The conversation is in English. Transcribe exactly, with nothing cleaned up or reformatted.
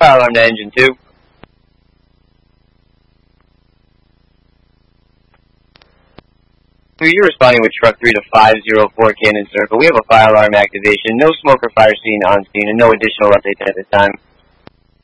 fire alarm to engine two. You're responding with truck three to five zero four Cannon Circle. We have a fire alarm activation. No smoke or fire scene on scene, and no additional updates at this time.